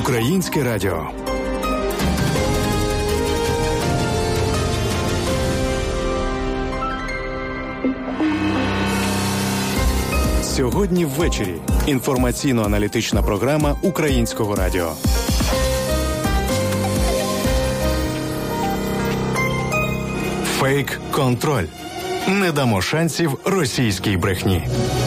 Українське радіо. Сьогодні ввечері. Інформаційно-аналітична програма Українського радіо. Фейк-контроль. Не дамо шансів російській брехні.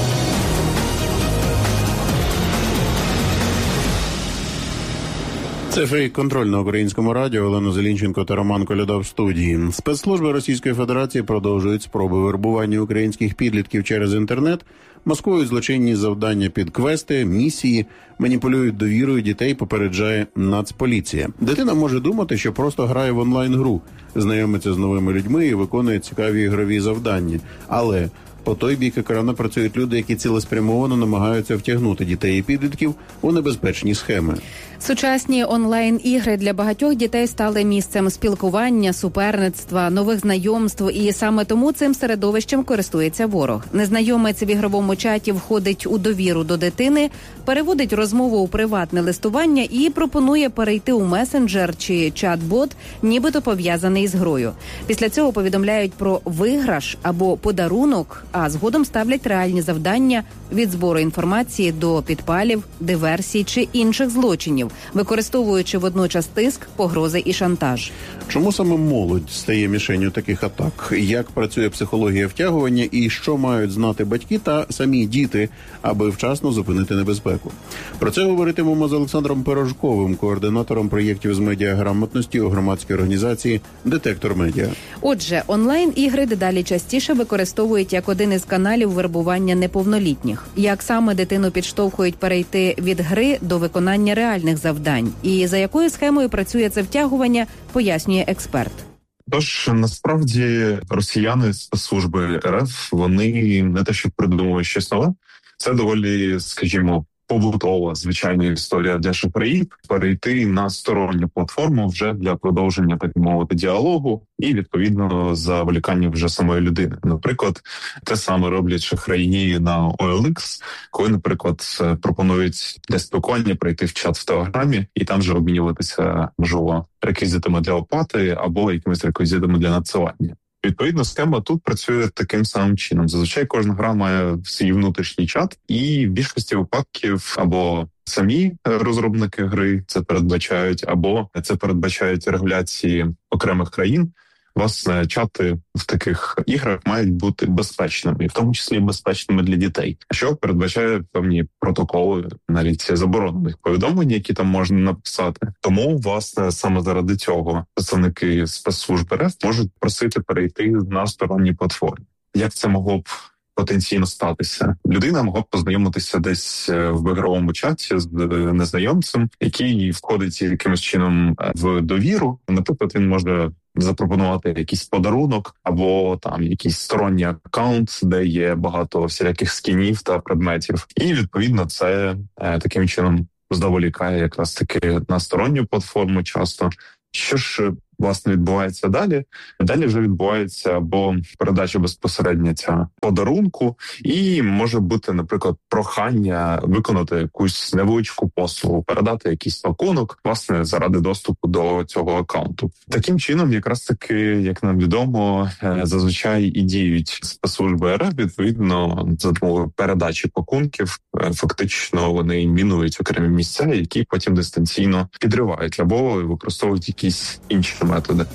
Це фейк-контроль на Українському радіо. Олена Зелінченко та Роман Коляда в студії. Спецслужби Російської Федерації продовжують спроби вербування українських підлітків через інтернет, маскують злочинні завдання під квести, місії, маніпулюють довірою дітей, попереджає Нацполіція. Дитина може думати, що просто грає в онлайн-гру, знайомиться з новими людьми і виконує цікаві ігрові завдання. Але по той бік екрана працюють люди, які цілеспрямовано намагаються втягнути дітей і підлітків у небезпечні схеми. Сучасні онлайн-ігри для багатьох дітей стали місцем спілкування, суперництва, нових знайомств, і саме тому цим середовищем користується ворог. Незнайомець в ігровому чаті входить у довіру до дитини, переводить розмову у приватне листування і пропонує перейти у месенджер чи чат-бот, нібито пов'язаний з грою. Після цього повідомляють про виграш або подарунок, а згодом ставлять реальні завдання від збору інформації до підпалів, диверсій чи інших злочинів, використовуючи водночас тиск, погрози і шантаж. Чому саме молодь стає мішенню таких атак? Як працює психологія втягування і що мають знати батьки та самі діти, аби вчасно зупинити небезпеку? Про це говоритимемо з Олександром Пирожковим, координатором проєктів з медіаграмотності у громадській організації «Детектор Медіа». Отже, онлайн-ігри дедалі частіше використовують як один із каналів вербування неповнолітніх. Як саме дитину підштовхують перейти від гри до виконання реальних завдань? І за якою схемою працює це втягування, пояснює експерт. Тож, насправді, росіяни спецслужби РФ, вони не те, що придумують щось нове. Це доволі, скажімо, побутова, звичайна історія для шахраїв перейти на сторонню платформу вже для продовження, так мовити, діалогу і, відповідно, заволікання вже самої людини. Наприклад, те саме роблять шахраї на OLX, коли, наприклад, пропонують для спілкування прийти в чат в Телеграмі і там же обмінюватися, можливо, реквізитами для оплати або якимись реквізитами для надсилання. Відповідно, схема тут працює таким самим чином. Зазвичай кожна гра має свій внутрішній чат, і в більшості випадків або самі розробники гри це передбачають, або це передбачають регуляції окремих країн. Власне, чати в таких іграх мають бути безпечними, і в тому числі безпечними для дітей, що передбачає певні протоколи, навіть заборонених повідомлень, які там можна написати. Тому, власне, саме заради цього представники спецслужб РФ можуть просити перейти на сторонні платформи. Як це могло б потенційно статися? Людина могла б познайомитися десь в ігровому чаті з незнайомцем, який входить якимось чином в довіру. Наприклад, він може запропонувати якийсь подарунок або там якийсь сторонній аккаунт, де є багато всіляких скінів та предметів. І, відповідно, це таким чином заволікає якраз таки на сторонню платформу часто. Що ж, власне, відбувається далі? Далі вже відбувається або передача безпосередньо ця подарунку, і може бути, наприклад, прохання виконати якусь невеличку послугу, передати якийсь пакунок, власне, заради доступу до цього акаунту. Таким чином, якраз таки, як нам відомо, зазвичай і діють спецслужби РФ, відповідно, за допомогою передачі пакунків, фактично вони мінують окремі місця, які потім дистанційно підривають або використовують якісь інші методи.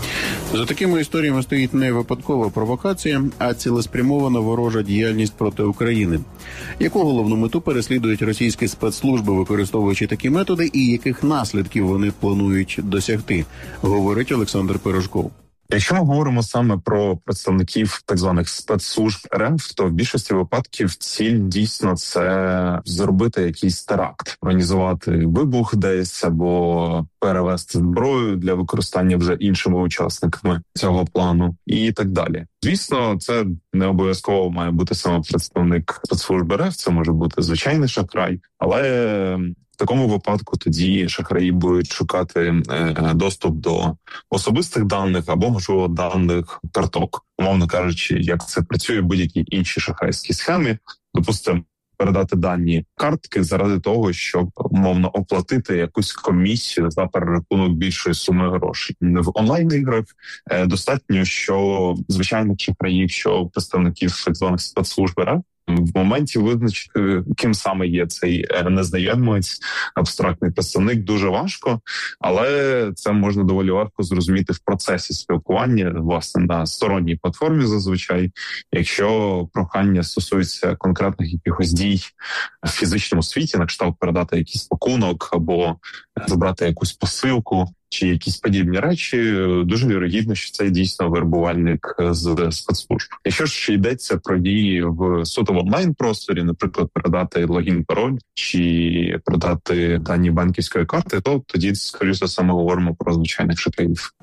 За такими історіями стоїть не випадкова провокація, а цілеспрямована ворожа діяльність проти України. Яку головну мету переслідують російські спецслужби, використовуючи такі методи, і яких наслідків вони планують досягти, говорить Олександр Пирожков. Якщо ми говоримо саме про представників так званих спецслужб РФ, то в більшості випадків ціль дійсно це зробити якийсь теракт, організувати вибух десь або перевести зброю для використання вже іншими учасниками цього плану і так далі. Звісно, це не обов'язково має бути саме представник спецслужб РФ, це може бути звичайний шахрай, але в такому випадку тоді шахраї будуть шукати доступ до особистих даних або, можливо, даних карток. Умовно кажучи, як це працює в будь-якій іншій шахрайській схемі. Допустимо, передати дані картки заради того, щоб, умовно, оплатити якусь комісію за перерахунок більшої суми грошей. В онлайн-іграх достатньо, що звичайних шахраїв, що представників так званих спецслужб РФ, в моменті визначити, ким саме є цей незнайомець, абстрактний представник, дуже важко, але це можна доволі легко зрозуміти в процесі спілкування, власне, на сторонній платформі зазвичай, якщо прохання стосується конкретних якихось дій в фізичному світі, на кшталт передати якийсь пакунок або забрати якусь посилку, чи якісь подібні речі, дуже вірогідно, що це дійсно вербувальник з спецслужб. Якщо ж йдеться про дії в суто в онлайн-просторі, наприклад, передати логін-пароль чи передати дані банківської карти, то тоді, скоріше за все, ми говоримо про звичайних шахраїв.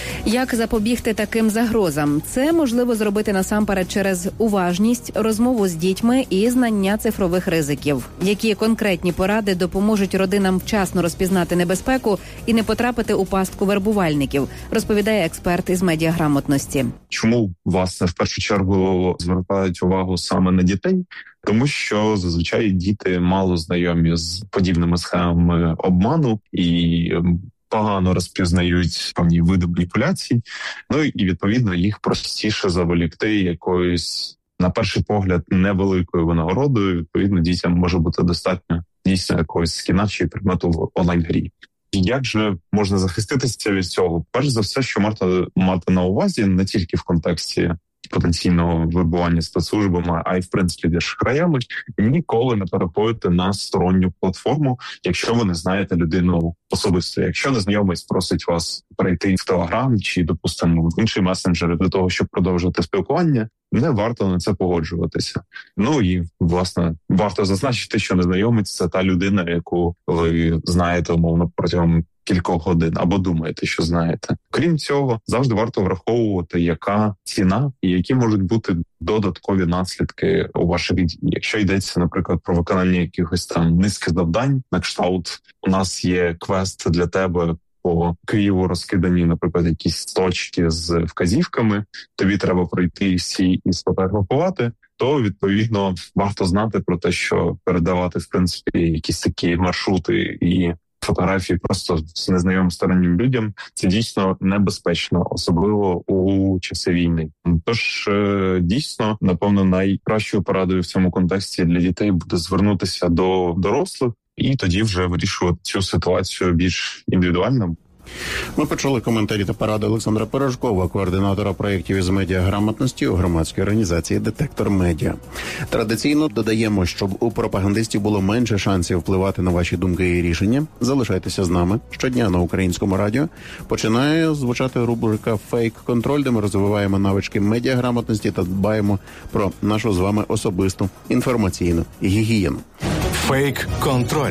Як запобігти таким загрозам? Це можливо зробити насамперед через уважність, розмову з дітьми і знання цифрових ризиків. Які конкретні поради допоможуть родинам вчасно розпізнати небезпеку і не потрапити у пастку вербувальників, розповідає експерт із медіаграмотності. Чому, власне, в першу чергу звертають увагу саме на дітей? Тому що зазвичай діти мало знайомі з подібними схемами обману і погано розпізнають певні види маніпуляцій, ну і, відповідно, їх простіше заволікти якоюсь, на перший погляд, невеликою винагородою. Відповідно, дітям може бути достатньо дійсно якогось скіна чи предмету в онлайн-грі. Як же можна захиститися від цього? Перш за все, що варто мати на увазі не тільки в контексті потенційного вербування спецслужбами, а й, в принципі, для шахраями, ніколи не переходити на сторонню платформу, якщо ви не знаєте людину особисто. Якщо незнайомець просить вас перейти в Телеграм чи, допустимо, в інший месенджер для того, щоб продовжувати спілкування, не варто на це погоджуватися. Ну і, власне, варто зазначити, що незнайомець – це та людина, яку ви знаєте, умовно, протягом кількох годин, або думаєте, що знаєте. Крім цього, завжди варто враховувати, яка ціна і які можуть бути додаткові наслідки у ваших дій. Якщо йдеться, наприклад, про виконання якихось там низки завдань, на кшталт, у нас є квест для тебе, по Києву розкидані, наприклад, якісь точки з вказівками, тобі треба пройти всі і сфотографувати, то, відповідно, варто знати про те, що передавати, в принципі, якісь такі маршрути і фотографії просто з незнайомим стороннім людям, це дійсно небезпечно, особливо у часи війни. Тож, дійсно, напевно, найкращою порадою в цьому контексті для дітей буде звернутися до дорослих і тоді вже вирішувати цю ситуацію більш індивідуально. Ми почули коментарі та поради Олександра Пирожкова, координатора проєктів із медіаграмотності у громадській організації «Детектор Медіа». Традиційно додаємо, щоб у пропагандистів було менше шансів впливати на ваші думки і рішення. Залишайтеся з нами. Щодня на Українському радіо починає звучати рубрика «Фейк-контроль», де ми розвиваємо навички медіаграмотності та дбаємо про нашу з вами особисту інформаційну гігієну. Фейк-контроль.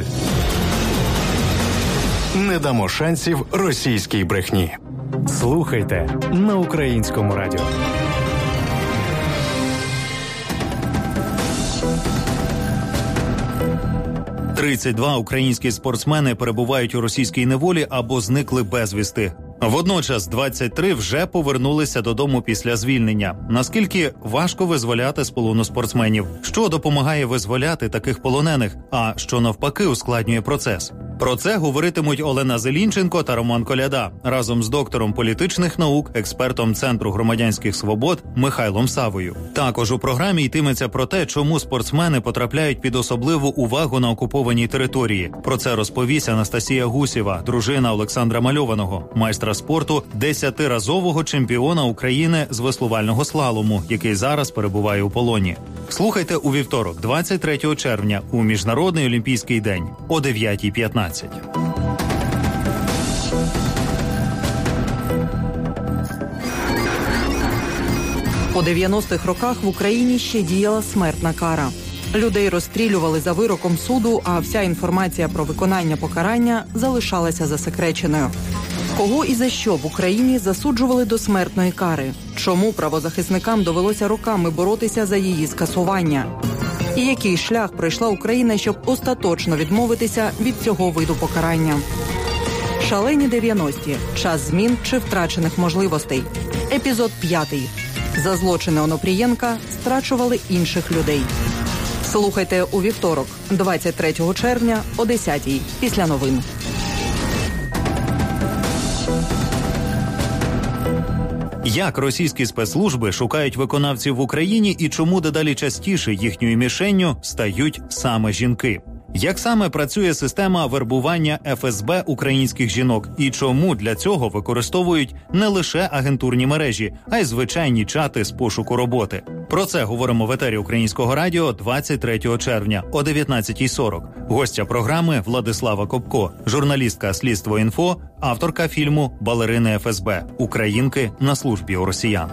Не дамо шансів російській брехні. Слухайте на Українському радіо. – 32 українські спортсмени перебувають у російській неволі або зникли безвісти. Водночас 23 вже повернулися додому після звільнення. Наскільки важко визволяти з полону спортсменів? Що допомагає визволяти таких полонених? А що навпаки ускладнює процес? Про це говоритимуть Олена Зелінченко та Роман Коляда разом з доктором політичних наук, експертом Центру громадянських свобод Михайлом Савою. Також у програмі йтиметься про те, чому спортсмени потрапляють під особливу увагу на окупованій території. Про це розповість Анастасія Гусєва, дружина Олександра Мальованого, майстра спорту, 10-разового чемпіона України з веслувального слалому, який зараз перебуває у полоні. Слухайте у вівторок, 23 червня, у Міжнародний олімпійський день о 9:15. У 90-х роках в Україні ще діяла смертна кара. Людей розстрілювали за вироком суду, а вся інформація про виконання покарання залишалася засекреченою. Кого і за що в Україні засуджували до смертної кари? Чому правозахисникам довелося роками боротися за її скасування? І який шлях пройшла Україна, щоб остаточно відмовитися від цього виду покарання? Шалені 90-ті. Час змін чи втрачених можливостей. Епізод 5. За злочини Онопрієнка страчували інших людей. Слухайте у вівторок, 23 червня о 10-й, після новин. Як російські спецслужби шукають виконавців в Україні і чому дедалі частіше їхньою мішенню стають саме жінки? Як саме працює система вербування ФСБ українських жінок і чому для цього використовують не лише агентурні мережі, а й звичайні чати з пошуку роботи? Про це говоримо в етері Українського радіо 23 червня о 19:40. Гостя програми Владислава Копко, журналістка «Слідство.Інфо», авторка фільму «Балерини ФСБ. Українки на службі у росіян».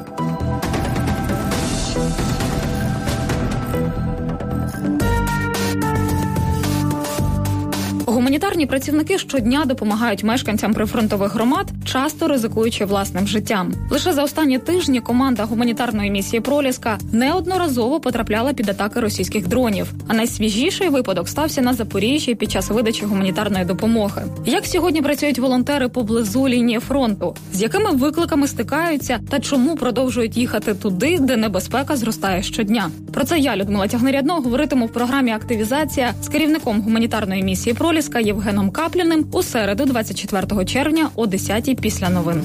Гуманітарні працівники щодня допомагають мешканцям прифронтових громад, часто ризикуючи власним життям. Лише за останні тижні команда гуманітарної місії «Проліска» неодноразово потрапляла під атаки російських дронів. А найсвіжіший випадок стався на Запоріжжі під час видачі гуманітарної допомоги. Як сьогодні працюють волонтери поблизу лінії фронту? З якими викликами стикаються та чому продовжують їхати туди, де небезпека зростає щодня? Про це я, Людмила Тягнерядно, говоритиму в програмі «Активізація» з керівником гуманітарної місії «Проліска» Євгеном Капліним у середу, 24 червня о 10-й після новин.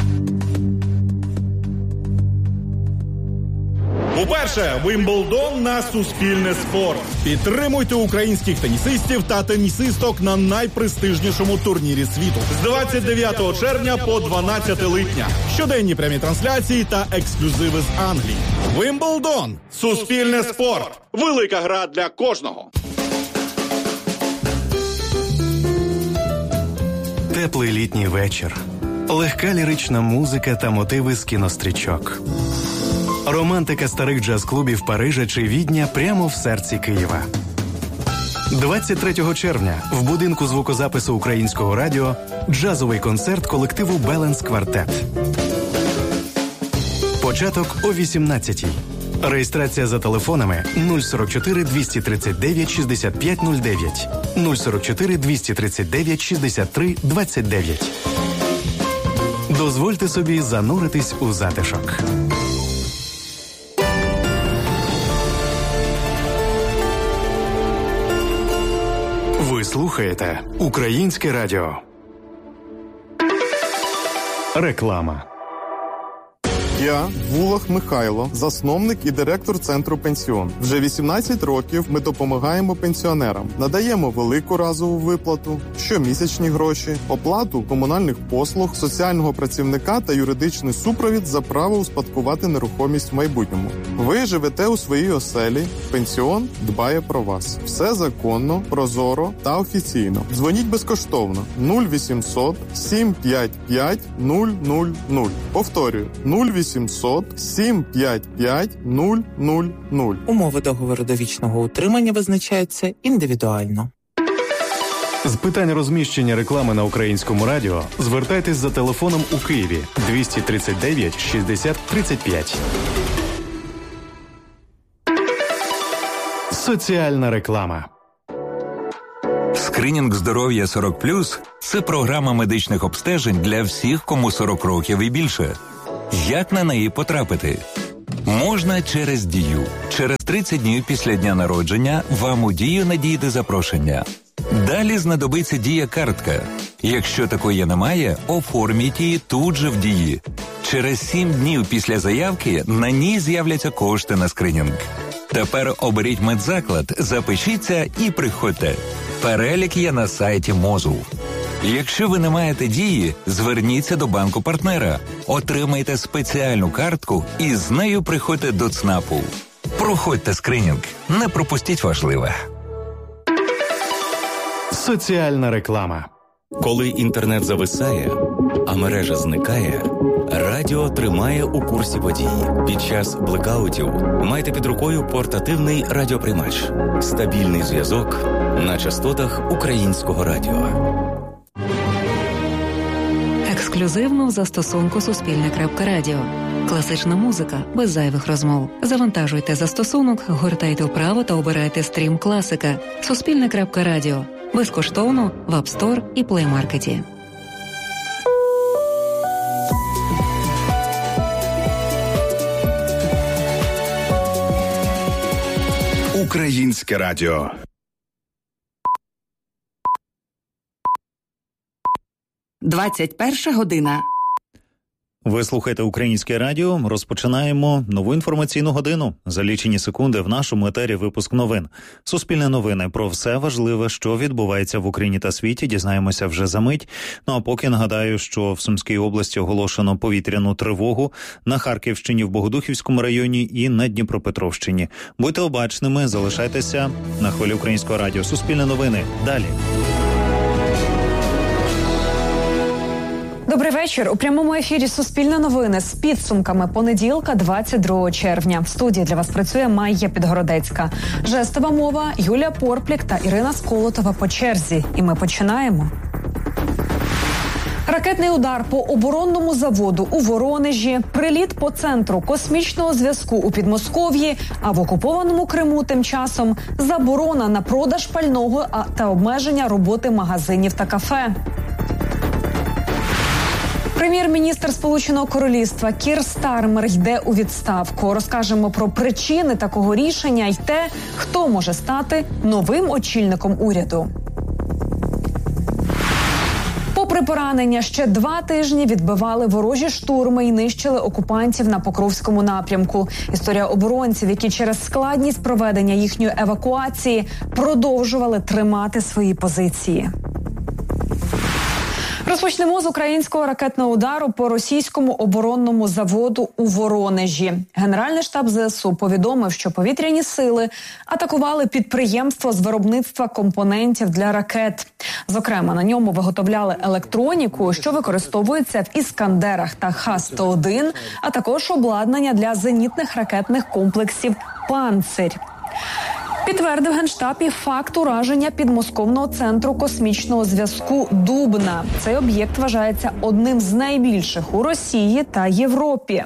Уперше Вимблдон на Суспільне спорт. Підтримуйте українських тенісистів та тенісисток на найпрестижнішому турнірі світу. З 29 червня по 12 липня. Щоденні прямі трансляції та ексклюзиви з Англії. Вимблдон. Суспільне спорт. Велика гра для кожного. Теплий літній вечір. Легка лірична музика та мотиви з кінострічок. Романтика старих джаз-клубів Парижа чи Відня прямо в серці Києва. 23 червня в будинку звукозапису Українського радіо джазовий концерт колективу «Беленс Квартет». Початок о 18-й. Реєстрація за телефонами 044 239 6509, 044 239 63 29. Дозвольте собі зануритись у затишок. Ви слухаєте Українське радіо. Реклама. Я Вулах Михайло, засновник і директор Центру Пенсіон. Вже 18 років ми допомагаємо пенсіонерам. Надаємо велику разову виплату, щомісячні гроші, оплату комунальних послуг, соціального працівника та юридичний супровід за право успадкувати нерухомість в майбутньому. Ви живете у своїй оселі, пенсіон дбає про вас. Все законно, прозоро та офіційно. Дзвоніть безкоштовно 0800 755 000. Повторюю, 0800 755 000. Умови договору довічного утримання визначаються індивідуально. З питань розміщення реклами на Українському радіо звертайтесь за телефоном у Києві 239 60 35. Соціальна реклама. Скринінг здоров'я 40+, це програма медичних обстежень для всіх, кому 40 років і більше. Як на неї потрапити? Можна через Дію. Через 30 днів після дня народження вам у Дію надійде запрошення. Далі знадобиться Дія-картка. Якщо такої немає, оформіть її тут же в Дії. Через 7 днів після заявки на ній з'являться кошти на скринінг. Тепер оберіть медзаклад, запишіться і приходьте. Перелік є на сайті МОЗу. Якщо ви не маєте Дії, зверніться до банку-партнера, отримайте спеціальну картку і з нею приходьте до ЦНАПу. Проходьте скринінг, не пропустіть важливе. Соціальна реклама. Коли інтернет зависає, а мережа зникає, радіо тримає у курсі подій. Під час блекаутів майте під рукою портативний радіоприймач. Стабільний зв'язок на частотах Українського радіо. Ексклюзивно в застосунку Суспільне.Радіо. Класична музика без зайвих розмов. Завантажуйте застосунок, гортайте вправо та обирайте стрім класика. Суспільне.Радіо. Безкоштовно в App Store і Play Market. Українське радіо. «21 Ви слухаєте Українське радіо. Розпочинаємо нову інформаційну годину. За лічені секунди в нашому етері випуск новин. Суспільне новини про все важливе, що відбувається в Україні та світі, дізнаємося вже за мить. Ну а поки нагадаю, що в Сумській області оголошено повітряну тривогу, на Харківщині, в Богодухівському районі і на Дніпропетровщині. Будьте обачними, залишайтеся на хвилі Українського радіо. Суспільне новини. Далі. Добрий вечір. У прямому ефірі «Суспільне новини» з підсумками понеділка, 22 червня. В студії для вас працює Майя Підгородецька. Жестова мова, Юлія Порплік та Ірина Сколотова по черзі. І ми починаємо. Ракетний удар по оборонному заводу у Воронежі, приліт по центру космічного зв'язку у Підмосков'ї, а в окупованому Криму тим часом заборона на продаж пального та обмеження роботи магазинів та кафе. Прем'єр-міністр Сполученого Королівства Кір Стармер йде у відставку. Розкажемо про причини такого рішення і те, хто може стати новим очільником уряду. Попри поранення, ще 2 тижні відбивали ворожі штурми і нищили окупантів на Покровському напрямку. Історія оборонців, які через складність проведення їхньої евакуації продовжували тримати свої позиції. Розпочнемо з українського ракетного удару по російському оборонному заводу у Воронежі. Генеральний штаб ЗСУ повідомив, що повітряні сили атакували підприємство з виробництва компонентів для ракет. Зокрема, на ньому виготовляли електроніку, що використовується в «Іскандерах» та Х-101, а також обладнання для зенітних ракетних комплексів «Панцирь». Підтвердив Генштаб і факт ураження підмосковного центру космічного зв'язку «Дубна». Цей об'єкт вважається одним з найбільших у Росії та Європі.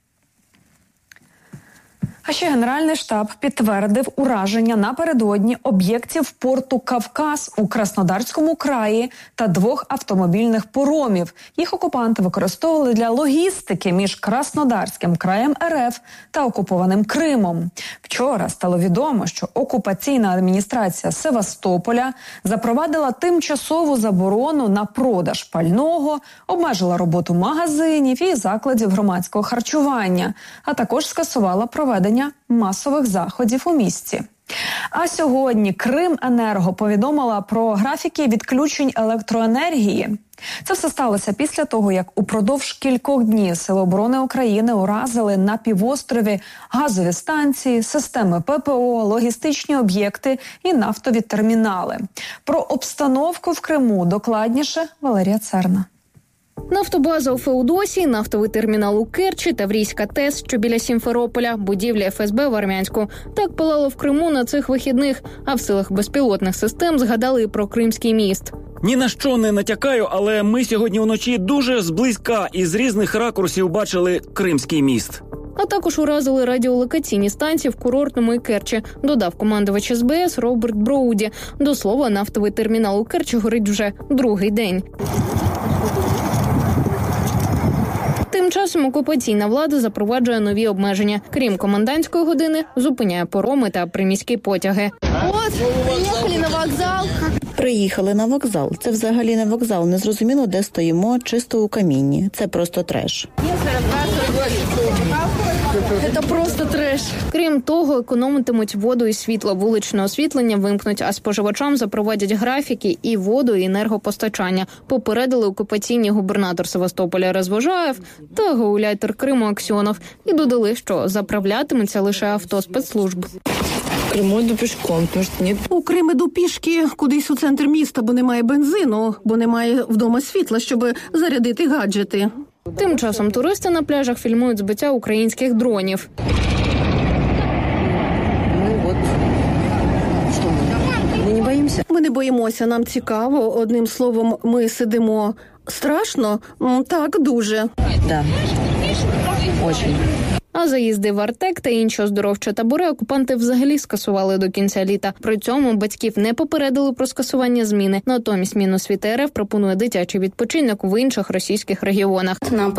А ще Генеральний штаб підтвердив ураження напередодні об'єктів порту «Кавказ» у Краснодарському краї та 2 автомобільних поромів. Їх окупанти використовували для логістики між Краснодарським краєм РФ та окупованим Кримом. Вчора стало відомо, що окупаційна адміністрація Севастополя запровадила тимчасову заборону на продаж пального, обмежила роботу магазинів і закладів громадського харчування, а також скасувала проведення масових заходів у місті. А сьогодні Крименерго повідомила про графіки відключень електроенергії. Це все сталося після того, як упродовж кількох днів Сили оборони України уразили на півострові газові станції, системи ППО, логістичні об'єкти і нафтові термінали. Про обстановку в Криму докладніше Валерія Церна. Нафтобаза у Феодосії, нафтовий термінал у Керчі, Таврійська ТЕС, що біля Сімферополя, будівля ФСБ в Армянську. Так палало в Криму на цих вихідних, а в силах безпілотних систем згадали і про Кримський міст. Ні на що не натякаю, але ми сьогодні вночі дуже зблизька і з різних ракурсів бачили Кримський міст. А також уразили радіолокаційні станції в курортному і Керчі, додав командувач СБС Роберт Броуді. До слова, нафтовий термінал у Керчі горить вже другий день. Тим часом окупаційна влада запроваджує нові обмеження. Крім комендантської години, зупиняє пароми та приміські потяги. От, приїхали на вокзал. Приїхали на вокзал. Це взагалі не вокзал. Не зрозуміло, де стоїмо, чисто у камінні. Це просто треш. Це просто треш. Крім того, економитимуть воду і світло. Вуличне освітлення вимкнуть, а споживачам запровадять графіки і воду, і енергопостачання. Попередили окупаційні губернатор Севастополя Резвожаєв та гауляйтер Криму Аксьонов. І додали, що заправлятиметься лише авто спецслужб. Криму йду пішком, тому що ні. У Крим іду пішки кудись у центр міста, бо немає бензину, бо немає вдома світла, щоб зарядити гаджети. Тим часом туристи на пляжах фільмують збиття українських дронів. Ми не боїмося? Ми не боїмося, нам цікаво. Одним словом, ми сидимо. Страшно? Так, дуже. Да. Очень. А заїзди в Артек та інші оздоровчі табори окупанти взагалі скасували до кінця літа. При цьому батьків не попередили про скасування зміни. Натомість Міносвіти РФ пропонує дитячий відпочинок в інших російських регіонах.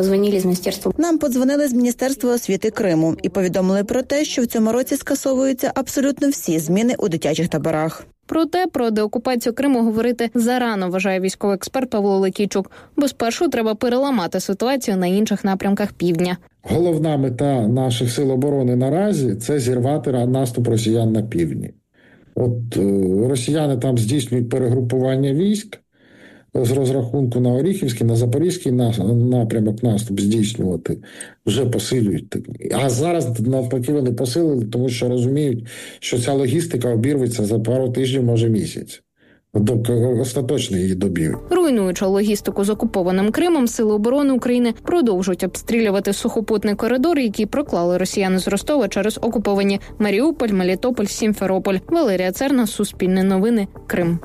Нам подзвонили з Міністерства освіти Криму і повідомили про те, що в цьому році скасовуються абсолютно всі зміни у дитячих таборах. Проте про деокупацію Криму говорити зарано, вважає військовий експерт Павло Ликійчук, бо спершу треба переламати ситуацію на інших напрямках півдня. Головна мета наших сил оборони наразі – це зірвати наступ росіян на півдні. От росіяни там здійснюють перегрупування військ з розрахунку на Оріхівський, на Запорізький напрямок наступ здійснювати, вже посилюють. А зараз навпаки вони посилили, тому що розуміють, що ця логістика обірветься за пару тижнів, може місяць. Остаточно її доб'ють. Руйнуючи логістику з окупованим Кримом, Сили оборони України продовжують обстрілювати сухопутний коридор, який проклали росіяни з Ростова через окуповані Маріуполь, Мелітополь, Сімферополь. Валерія Церна, Суспільне новини, Крим.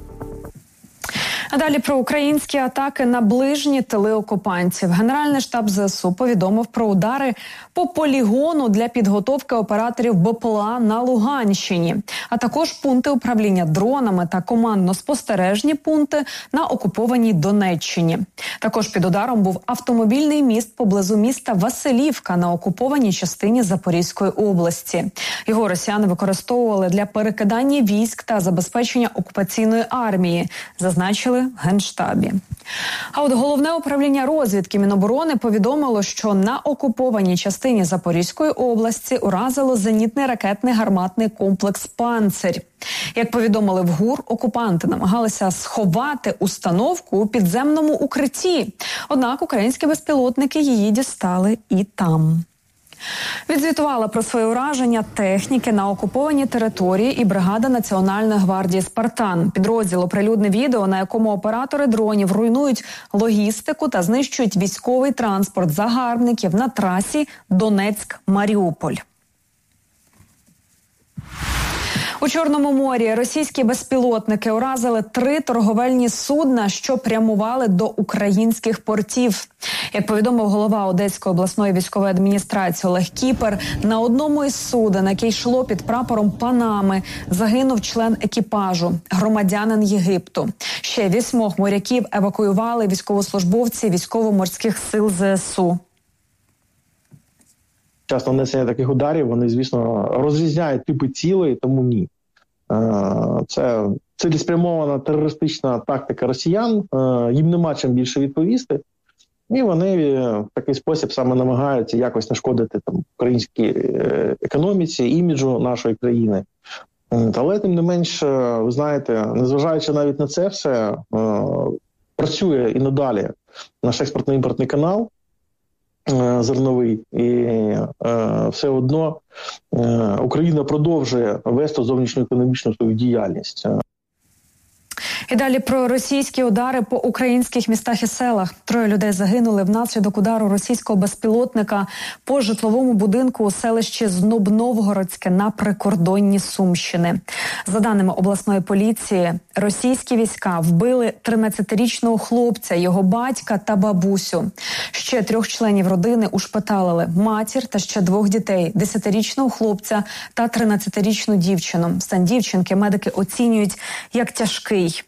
А далі про українські атаки на ближні тили окупантів. Генеральний штаб ЗСУ повідомив про удари по полігону для підготовки операторів БПЛА на Луганщині, а також пункти управління дронами та командно-спостережні пункти на окупованій Донеччині. Також під ударом був автомобільний міст поблизу міста Василівка на окупованій частині Запорізької області. Його росіяни використовували для перекидання військ та забезпечення окупаційної армії, зазначили в Генштабі. А от Головне управління розвідки Міноборони повідомило, що на окупованій частині Запорізької області уразило зенітний ракетний гарматний комплекс «Панцирь». Як повідомили в ГУР, окупанти намагалися сховати установку у підземному укритті. Однак українські безпілотники її дістали і там. Відзвітувала про своє ураження техніки на окупованій території і бригада Національної гвардії «Спартан». Підрозділ оприлюднив відео, на якому оператори дронів руйнують логістику та знищують військовий транспорт загарбників на трасі Донецьк-Маріуполь. У Чорному морі російські безпілотники уразили 3 торговельні судна, що прямували до українських портів. Як повідомив голова Одеської обласної військової адміністрації Олег Кіпер, на одному із суден, яке йшло під прапором Панами, загинув член екіпажу, громадянин Єгипту. Ще 8 моряків евакуювали військовослужбовці військово-морських сил ЗСУ. Час нанесення таких ударів, вони, звісно, розрізняють типи цілей, тому ні. Це цілеспрямована терористична тактика росіян, їм нема чим більше відповісти. І вони в такий спосіб саме намагаються якось нашкодити там українській економіці, іміджу нашої країни. Але тим не менш, ви знаєте, незважаючи навіть на це все, працює і надалі наш експортно-імпортний канал зерновий, і все одно Україна продовжує вести зовнішньоекономічну свою діяльність. І далі про російські удари по українських містах і селах. 3 людей загинули внаслідок удару російського безпілотника по житловому будинку у селищі Зноб-Новгородське на прикордонні Сумщини. За даними обласної поліції, російські війська вбили 13-річного хлопця, його батька та бабусю. Ще 3 членів родини ушпиталили: матір та ще 2 дітей – 10-річного хлопця та 13-річну дівчину. Стан дівчинки медики оцінюють як тяжкий.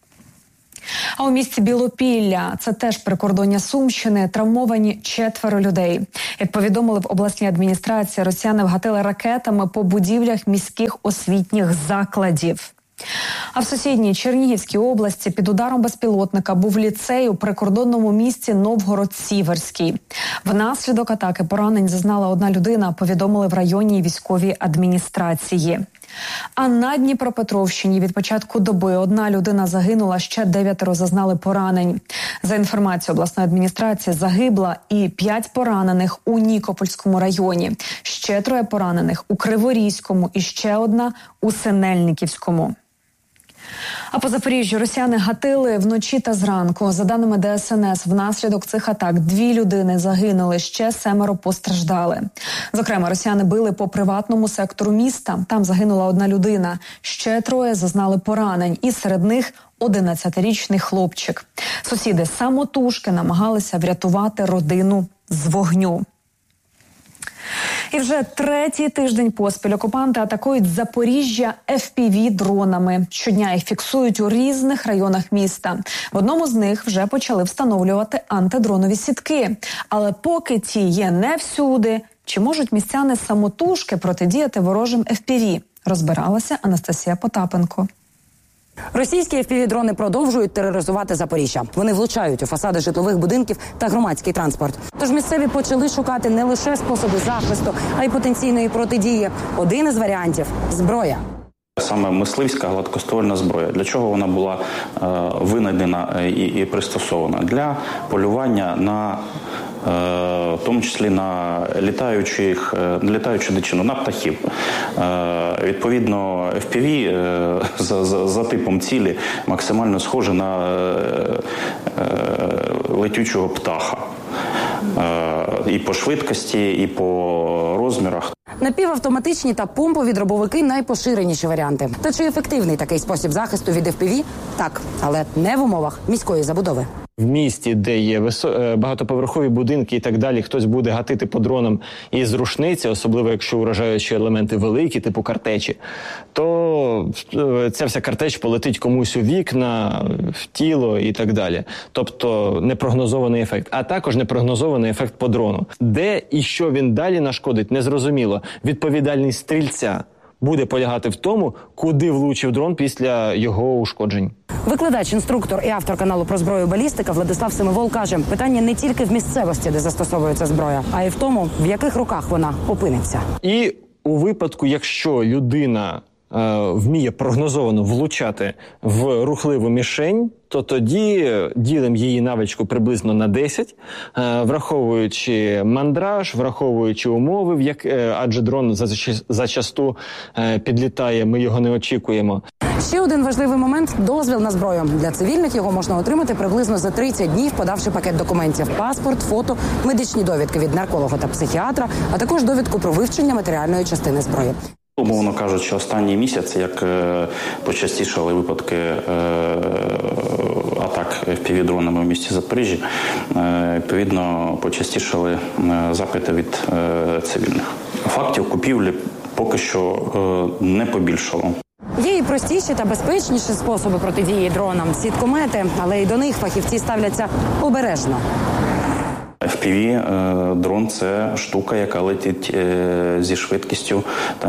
А у місті Білопілля, це теж прикордоння Сумщини, травмовані 4 людей. Як повідомили в обласній адміністрації, росіяни вгатили ракетами по будівлях міських освітніх закладів. А в сусідній Чернігівській області під ударом безпілотника був ліцей у прикордонному місті Новгород-Сіверський. Внаслідок атаки поранень зазнала 1 людина, повідомили в районній військовій адміністрації. А на Дніпропетровщині від початку доби 1 людина загинула, ще 9 зазнали поранень. За інформацією обласної адміністрації, загибла і 5 поранених у Нікопольському районі, ще 3 поранених у Криворізькому і ще 1 у Синельниківському. А по Запоріжжю росіяни гатили вночі та зранку. За даними ДСНС, внаслідок цих атак 2 людини загинули, ще 7 постраждали. Зокрема, росіяни били по приватному сектору міста. Там загинула 1 людина. Ще 3 зазнали поранень, і серед них 11-річний хлопчик. Сусіди самотужки намагалися врятувати родину з вогню. І вже третій тиждень поспіль окупанти атакують Запоріжжя FPV-дронами. Щодня їх фіксують у різних районах міста. В одному з них вже почали встановлювати антидронові сітки. Але поки ті є не всюди, чи можуть містяни самотужки протидіяти ворожим FPV? Розбиралася Анастасія Потапенко. Російські FPV-дрони продовжують тероризувати Запоріжжя. Вони влучають у фасади житлових будинків та громадський транспорт. Тож місцеві почали шукати не лише способи захисту, а й потенційної протидії. Один із варіантів – зброя. Саме мисливська гладкоствольна зброя. Для чого вона була винайдена і пристосована? Для полювання на, в тому числі на літаючу дичину, на птахів. Відповідно, FPV за типом цілі максимально схоже на летючого птаха. І по швидкості, і по розмірах. Напівавтоматичні та помпові дробовики – найпоширеніші варіанти. Та чи ефективний такий спосіб захисту від FPV? Так, але не в умовах міської забудови. В місті, де є багатоповерхові будинки і так далі, хтось буде гатити по дронам із рушниці, особливо якщо уражаючі елементи великі, типу картечі, то ця вся картеч полетить комусь у вікна, в тіло і так далі. Тобто непрогнозований ефект. А також непрогнозований ефект по дрону. Де і що він далі нашкодить, незрозуміло. Відповідальність стрільця буде полягати в тому, куди влучив дрон після його ушкоджень. Викладач, інструктор і автор каналу про зброю «Балістика» Владислав Семивол каже, питання не тільки в місцевості, де застосовується зброя, а й в тому, в яких руках вона опиниться. І у випадку, якщо людина вміє прогнозовано влучати в рухливу мішень, то тоді ділимо її навичку приблизно на 10, враховуючи мандраж, враховуючи умови, адже дрон зачасту підлітає, ми його не очікуємо. Ще один важливий момент – дозвіл на зброю. Для цивільних його можна отримати приблизно за 30 днів, подавши пакет документів – паспорт, фото, медичні довідки від нарколога та психіатра, а також довідку про вивчення матеріальної частини зброї. Умовно кажучи, останній місяць, як почастішали випадки атак FPV-дронами в місті Запоріжжя, відповідно, почастішали запити від цивільних. Фактів купівлі поки що не побільшало. Є і простіші та безпечніші способи протидії дронам – сіткомети, але й до них фахівці ставляться обережно. FPV-дрон – це штука, яка летить зі швидкістю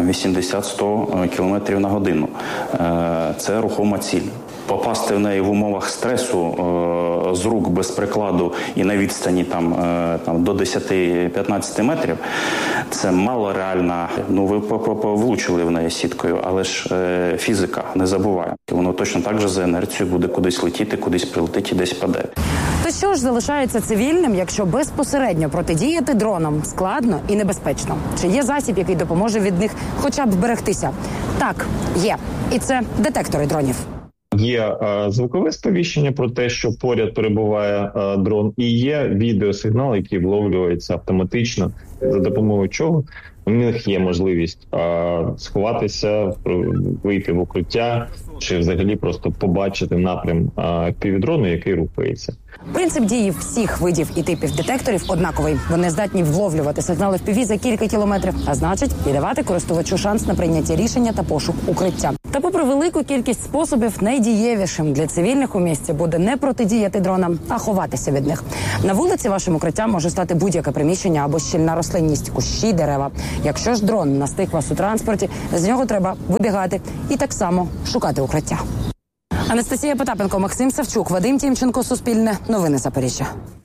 80-100 км на годину. Це рухома ціль. Попасти в неї в умовах стресу з рук без прикладу і на відстані до 10-15 метрів – це мало реальна. Ви влучили в неї сіткою, але ж фізика не забуває. Воно точно так же за інерцією буде кудись летіти, кудись прилетить і десь паде. То що ж залишається цивільним, якщо безпосередньо протидіяти дронам складно і небезпечно? Чи є засіб, який допоможе від них хоча б вберегтися? Так, є. І це детектори дронів. Є звукове сповіщення про те, що поряд перебуває дрон, і є відеосигнал, який вловлюється автоматично, за допомогою чого у них є можливість сховатися, вийти в укриття, чи взагалі просто побачити напрям FPV-дрону, який рухається. Принцип дії всіх видів і типів детекторів однаковий. Вони здатні вловлювати сигнали FPV за кілька кілометрів, а значить і давати користувачу шанс на прийняття рішення та пошук укриття. Та попри велику кількість способів, найдієвішим для цивільних у місті буде не протидіяти дронам, а ховатися від них. На вулиці вашим укриттям може стати будь-яке приміщення або щільна рослинність, кущі, дерева. Якщо ж дрон настиг вас у транспорті, з нього треба вибігати і так само шукати укриття. Анастасія Потапенко, Максим Савчук, Вадим Тімченко, Суспільне, Новини Запоріжжя.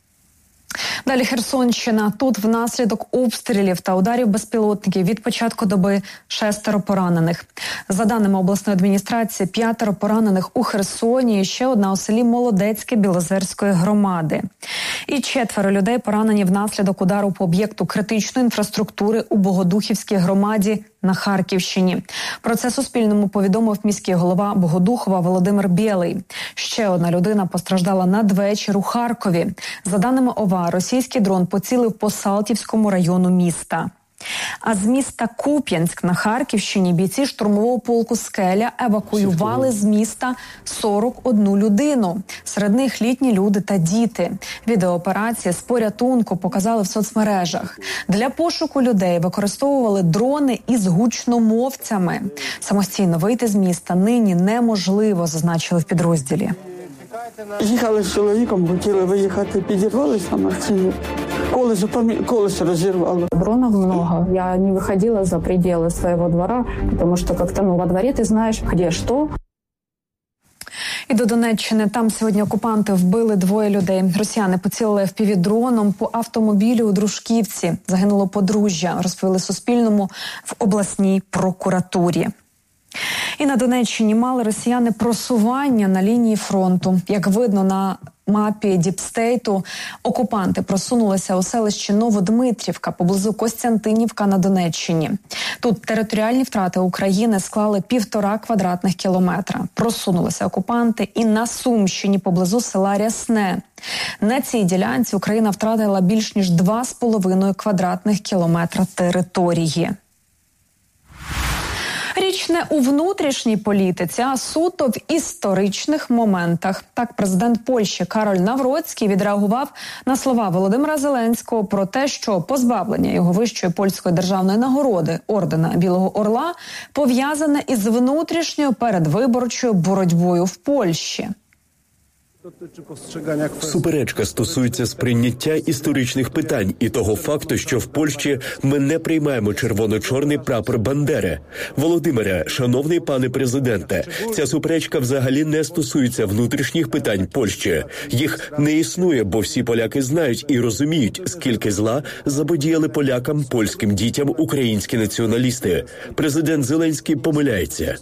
Далі Херсонщина. Тут внаслідок обстрілів та ударів безпілотників від початку доби 6 поранених. За даними обласної адміністрації, 5 поранених у Херсоні і ще одна у селі Молодецьке Білозерської громади. І 4 людей поранені внаслідок удару по об'єкту критичної інфраструктури у Богодухівській громаді на Харківщині. Про це Суспільному повідомив міський голова Богодухова Володимир Білий. Ще одна людина постраждала надвечір у Харкові. За даними ОВА, російський дрон поцілив по Салтівському району міста. А з міста Куп'янськ на Харківщині бійці штурмового полку «Скеля» евакуювали з міста 41 людину. Серед них літні люди та діти. Відеооперації з порятунку показали в соцмережах. Для пошуку людей використовували дрони із гучномовцями. Самостійно вийти з міста нині неможливо, зазначили в підрозділі. Їхали з чоловіком, хотіли виїхати, підірвалися на машині. Колесо розірвало. Дронов много. Я не выходила за пределы своего двора, потому что как-то, во дворе ты знаешь, где что. І до Донеччини. Там сьогодні окупанти вбили 2 людей. Росіяни поцілили FPV-дроном по автомобілю у Дружківці. Загинуло подружжя, розповіли Суспільному в обласній прокуратурі. І на Донеччині мали росіяни просування на лінії фронту. Як видно на мапі Діпстейту, окупанти просунулися у селище Новодмитрівка поблизу Костянтинівка на Донеччині. Тут територіальні втрати України склали 1,5 квадратних кілометра. Просунулися окупанти і на Сумщині поблизу села Рясне. На цій ділянці Україна втратила більш ніж 2,5 квадратних кілометра території. Річ не у внутрішній політиці, а суто в історичних моментах. Так президент Польщі Кароль Навроцький відреагував на слова Володимира Зеленського про те, що позбавлення його вищої польської державної нагороди ордена Білого Орла пов'язане із внутрішньою передвиборчою боротьбою в Польщі. Суперечка стосується сприйняття історичних питань і того факту, що в Польщі ми не приймаємо червоно-чорний прапор Бандери. Володимире, шановний пане президенте, ця суперечка взагалі не стосується внутрішніх питань Польщі. Їх не існує, бо всі поляки знають і розуміють, скільки зла заподіяли полякам, польським дітям українські націоналісти. Президент Зеленський помиляється.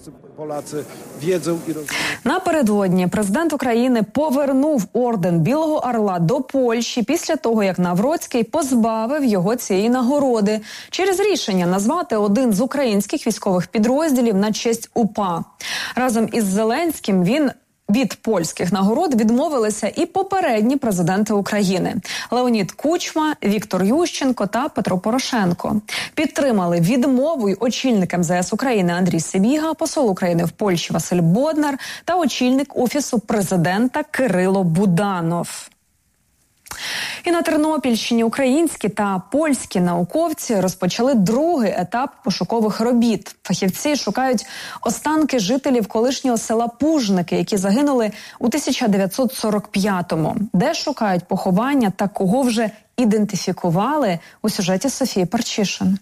Напередодні президент України повернув орден Білого Орла до Польщі після того, як Навроцький позбавив його цієї нагороди через рішення назвати один з українських військових підрозділів на честь УПА. Разом із Зеленським від польських нагород відмовилися і попередні президенти України – Леонід Кучма, Віктор Ющенко та Петро Порошенко. Підтримали відмову й очільник МЗС України Андрій Сибіга, посол України в Польщі Василь Боднар та очільник Офісу президента Кирило Буданов. І на Тернопільщині українські та польські науковці розпочали другий етап пошукових робіт. Фахівці шукають останки жителів колишнього села Пужники, які загинули у 1945-му. Де шукають поховання та кого вже ідентифікували – у сюжеті Софії Парчишин.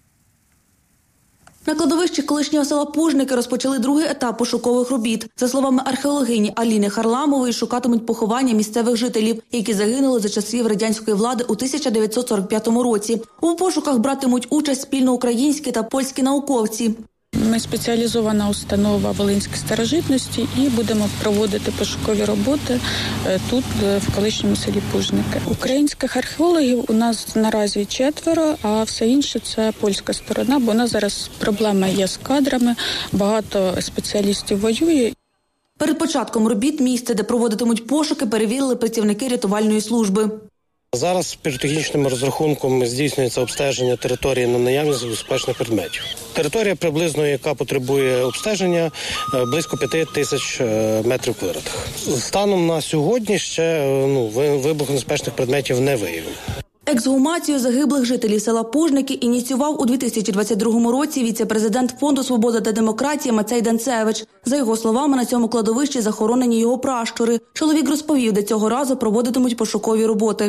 На кладовищі колишнього села Пужники розпочали другий етап пошукових робіт. За словами археологині Аліни Харламової, шукатимуть поховання місцевих жителів, які загинули за часів радянської влади у 1945 році. У пошуках братимуть участь спільно українські та польські науковці. Ми спеціалізована установа Волинської старожитності і будемо проводити пошукові роботи тут, в колишньому селі Пужники. Українських археологів у нас наразі 4, а все інше – це польська сторона, бо у нас зараз проблема є з кадрами, багато спеціалістів воює. Перед початком робіт місце, де проводитимуть пошуки, перевірили працівники рятувальної служби. Зараз піротехнічним розрахунком здійснюється обстеження території на наявність безпечних предметів. Територія приблизно, яка потребує обстеження, близько 5000 метрів квадратних. Станом на сьогодні ще вибухонебезпечних предметів не виявлено. Ексгумацію загиблих жителів села Пужники ініціював у 2022 році віце-президент Фонду «Свобода та демократія» Мацей Данцевич. За його словами, на цьому кладовищі захоронені його пращури. Чоловік розповів, де цього разу проводитимуть пошукові роботи.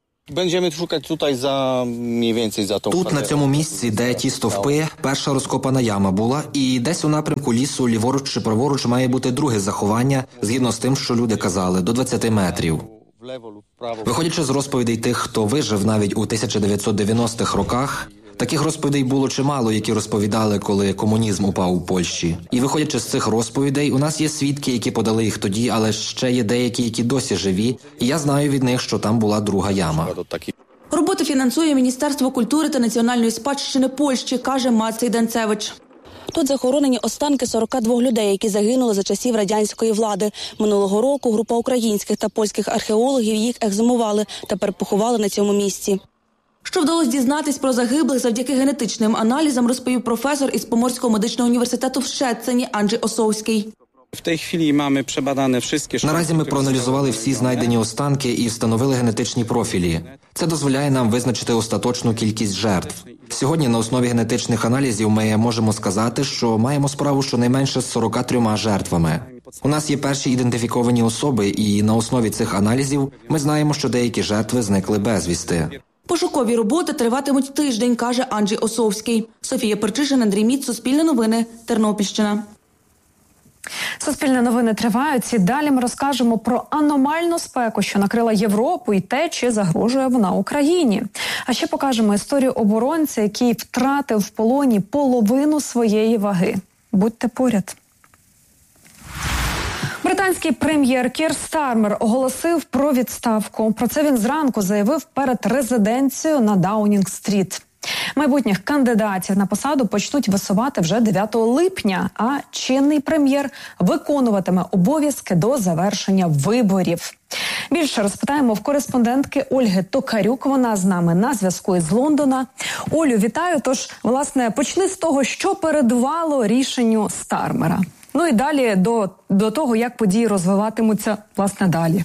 Тут, на цьому місці, де ті стовпи, перша розкопана яма була, і десь у напрямку лісу, ліворуч чи праворуч, має бути друге заховання, згідно з тим, що люди казали, до 20 метрів. Виходячи з розповідей тих, хто вижив навіть у 1990-х роках, таких розповідей було чимало, які розповідали, коли комунізм упав у Польщі. І виходячи з цих розповідей, у нас є свідки, які подали їх тоді, але ще є деякі, які досі живі, і я знаю від них, що там була друга яма. Роботи фінансує Міністерство культури та національної спадщини Польщі, каже Мацей Данцевич. Тут захоронені останки 42 людей, які загинули за часів радянської влади. Минулого року група українських та польських археологів їх ексгумували та перепоховали на цьому місці. Що вдалося дізнатись про загиблих завдяки генетичним аналізам, розповів професор із Поморського медичного університету в Щецині Анджей Осовський. Наразі ми проаналізували всі знайдені останки і встановили генетичні профілі. Це дозволяє нам визначити остаточну кількість жертв. Сьогодні на основі генетичних аналізів ми можемо сказати, що маємо справу щонайменше з 43 жертвами. У нас є перші ідентифіковані особи, і на основі цих аналізів ми знаємо, що деякі жертви зникли безвісти. Пошукові роботи триватимуть тиждень, каже Анджей Осовський. Софія Перчишин, Андрій Міц, Суспільне новини, Тернопільщина. Суспільне новини тривають. І далі ми розкажемо про аномальну спеку, що накрила Європу, і те, чи загрожує вона Україні. А ще покажемо історію оборонця, який втратив в полоні половину своєї ваги. Будьте поряд. Британський прем'єр Кір Стармер оголосив про відставку. Про це він зранку заявив перед резиденцією на Даунінг-стріт. Майбутніх кандидатів на посаду почнуть висувати вже 9 липня, а чинний прем'єр виконуватиме обов'язки до завершення виборів. Більше розпитаємо в кореспондентки Ольги Токарюк. Вона з нами на зв'язку із Лондона. Олю, вітаю. Тож, власне, почни з того, що передувало рішенню Стармера. Ну і далі до того, як події розвиватимуться, власне, далі.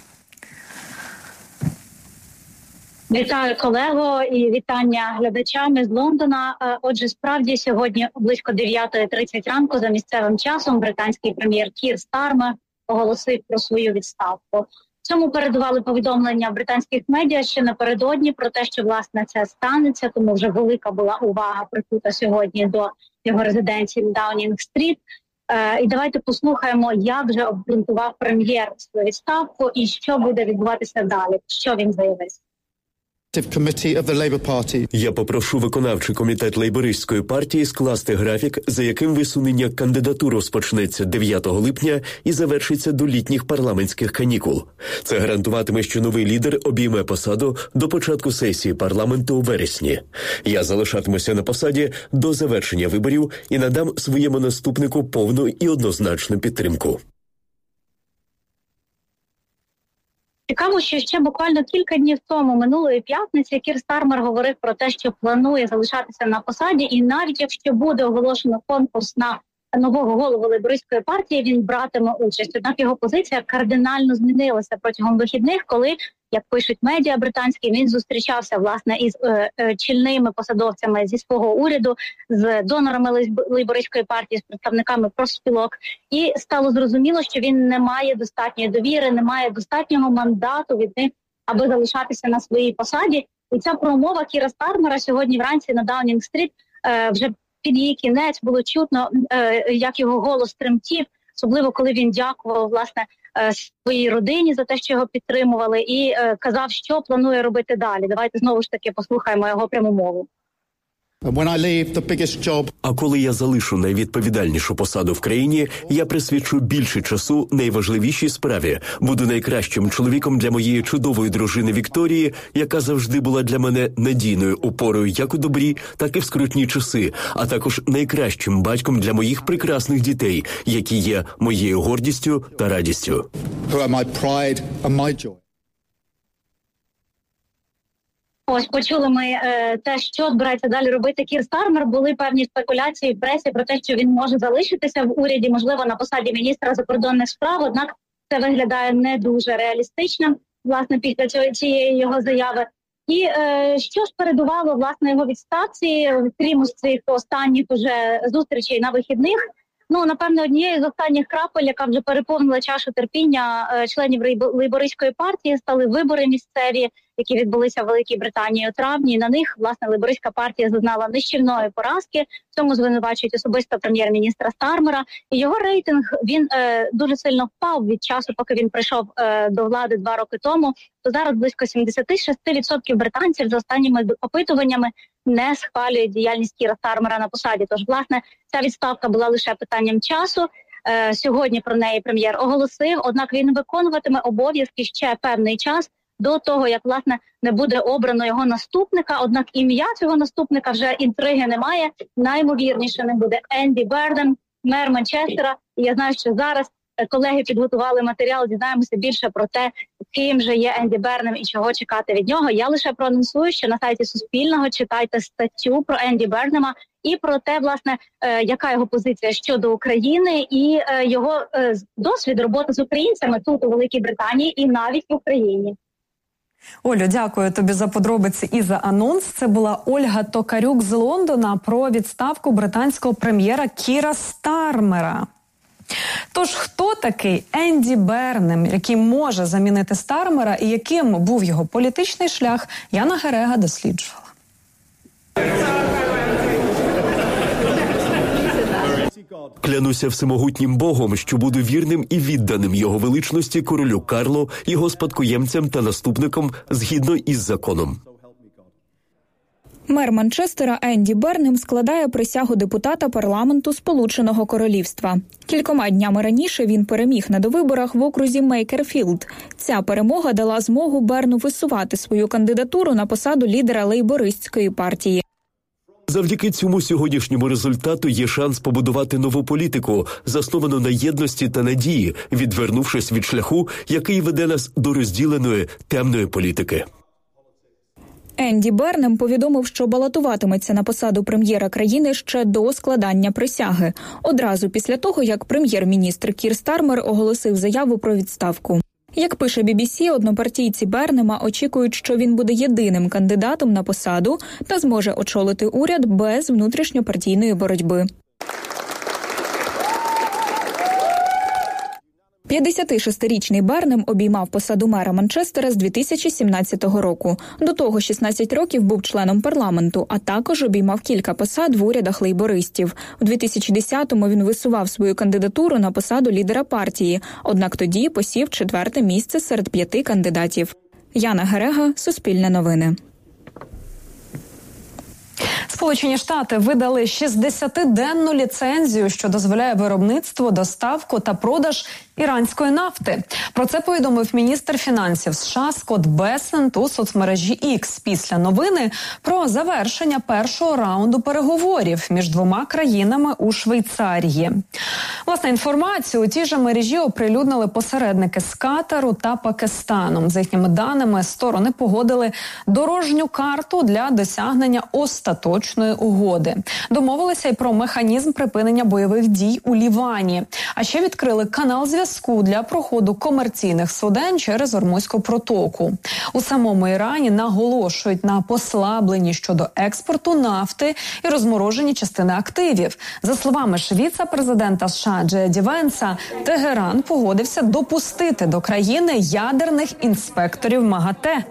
Вітаю, колего, і вітання глядачам з Лондона. Отже, справді, сьогодні близько 9:30 ранку за місцевим часом британський прем'єр Кір Стармер оголосив про свою відставку. Цьому передували повідомлення британських медіа ще напередодні про те, що, власне, це станеться, тому вже велика була увага прикута сьогодні до його резиденції на Даунінг-стріт. І давайте послухаємо, як же обґрунтував прем'єр свою відставку і що буде відбуватися далі, що він заявив. Я попрошу виконавчий комітет Лейбористської партії скласти графік, за яким висунення кандидатур розпочнеться 9 липня і завершиться до літніх парламентських канікул. Це гарантуватиме, що новий лідер обійме посаду до початку сесії парламенту у вересні. Я залишатимуся на посаді до завершення виборів і надам своєму наступнику повну і однозначну підтримку. Цікаво, що ще буквально кілька днів тому, минулої п'ятниці, Кір Стармер говорив про те, що планує залишатися на посаді, і навіть якщо буде оголошено конкурс на нового голову Лейбористської партії, він братиме участь. Однак його позиція кардинально змінилася протягом вихідних, коли, як пишуть медіа британські, він зустрічався, власне, із чільними посадовцями зі свого уряду, з донорами Лейбористської партії, з представниками профспілок. І стало зрозуміло, що він не має достатньої довіри, не має достатнього мандату від них, аби залишатися на своїй посаді. І ця промова Кіра Стармера сьогодні вранці на Даунінг-стріт вже під її кінець було чутно, як його голос тремтів, особливо коли він дякував, власне, своїй родині за те, що його підтримували, і казав, що планує робити далі. Давайте знову ж таки послухаємо його пряму мову. А коли я залишу найвідповідальнішу посаду в країні, я присвячу більше часу найважливішій справі. Буду найкращим чоловіком для моєї чудової дружини Вікторії, яка завжди була для мене надійною опорою як у добрі, так і в скрутні часи, а також найкращим батьком для моїх прекрасних дітей, які є моєю гордістю та радістю. Ось почули ми те, що збирається далі робити Кір Стармер. Були певні спекуляції в пресі про те, що він може залишитися в уряді, можливо, на посаді міністра закордонних справ. Однак це виглядає не дуже реалістичним, власне, після цієї його заяви. І що ж передувало, власне, його відставці, крім цих останніх уже зустрічей на вихідних? Ну, напевно, однією з останніх крапель, яка вже переповнила чашу терпіння членів Лейбористської партії, стали вибори місцеві, які відбулися в Великій Британії у травні. На них, власне, Лейбористська партія зазнала нищівної поразки. В цьому звинувачують особисто прем'єр-міністра Стармера. І його рейтинг, він дуже сильно впав від часу, поки він прийшов до влади 2 роки тому. То зараз близько 76% британців за останніми опитуваннями не схвалюють діяльність Кіра Стармера на посаді. Тож, власне, ця відставка була лише питанням часу. Сьогодні про неї прем'єр оголосив, однак він виконуватиме обов'язки ще певний час до того, як, власне, не буде обрано його наступника. Однак ім'я цього наступника вже інтриги немає. Наймовірніше не буде Енді Берден, мер Манчестера. І я знаю, що зараз колеги підготували матеріал, дізнаємося більше про те, ким же є Енді Бернем і чого чекати від нього. Я лише проанонсую, що на сайті Суспільного читайте статтю про Енді Бернема і про те, власне, яка його позиція щодо України і його досвід роботи з українцями тут у Великій Британії і навіть в Україні. Олю, дякую тобі за подробиці і за анонс. Це була Ольга Токарюк з Лондона про відставку британського прем'єра Кіра Стармера. Тож, хто такий Енді Бернем, який може замінити Стармера, і яким був його політичний шлях, Яна Герега досліджувала. Клянуся всемогутнім Богом, що буду вірним і відданим його величності королю Карлу, його спадкоємцям та наступникам згідно із законом. Мер Манчестера Енді Бернем складає присягу депутата парламенту Сполученого Королівства. Кількома днями раніше він переміг на довиборах в окрузі Мейкерфілд. Ця перемога дала змогу Берну висувати свою кандидатуру на посаду лідера лейбористської партії. Завдяки цьому сьогоднішньому результату є шанс побудувати нову політику, засновану на єдності та надії, відвернувшись від шляху, який веде нас до розділеної темної політики. Енді Бернем повідомив, що балотуватиметься на посаду прем'єра країни ще до складання присяги, одразу після того, як прем'єр-міністр Кір Стармер оголосив заяву про відставку. Як пише BBC, однопартійці Бернема очікують, що він буде єдиним кандидатом на посаду та зможе очолити уряд без внутрішньопартійної боротьби. 56-річний Бернем обіймав посаду мера Манчестера з 2017 року. До того 16 років був членом парламенту, а також обіймав кілька посад в урядах лейбористів. У 2010-му він висував свою кандидатуру на посаду лідера партії, однак тоді посів 4-те місце серед 5 кандидатів. Яна Герега, Суспільне новини. Сполучені Штати видали 60-денну ліцензію, що дозволяє виробництво, доставку та продаж іранської нафти. Про це повідомив міністр фінансів США Скотт Бессент у соцмережі X після новини про завершення першого раунду переговорів між двома країнами у Швейцарії. Власне, інформацію у тій же мережі оприлюднили посередники з Катару та Пакистану. За їхніми даними, сторони погодили дорожню карту для досягнення остаточної угоди. Домовилися й про механізм припинення бойових дій у Лівані. А ще відкрили канал зв'язку для проходу комерційних суден через Ормузьку протоку. У самому Ірані наголошують на послабленні щодо експорту нафти і розмороженні частини активів. За словами ж віце-президента США Джея Ді Венса, Тегеран погодився допустити до країни ядерних інспекторів МАГАТЕ.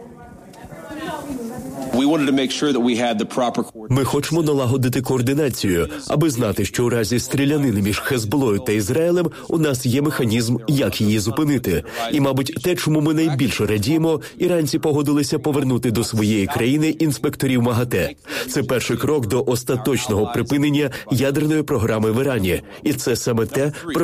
Ми хочемо налагодити координацію, аби знати, що у разі стрілянини між Хезболою та Ізраїлем у нас є механізм, як її зупинити. І, мабуть, те, чому ми найбільше радіємо, іранці погодилися повернути до своєї країни інспекторів МАГАТЕ. Це перший крок до остаточного припинення ядерної програми в Ірані. І це саме те, про